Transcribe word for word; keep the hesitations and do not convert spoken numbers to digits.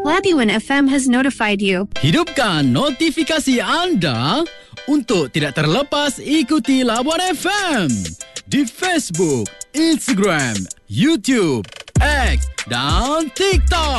Labuan F M has notified you. Hidupkan notifikasi anda untuk tidak terlepas ikuti Labuan F M di Facebook, Instagram, YouTube, X dan TikTok.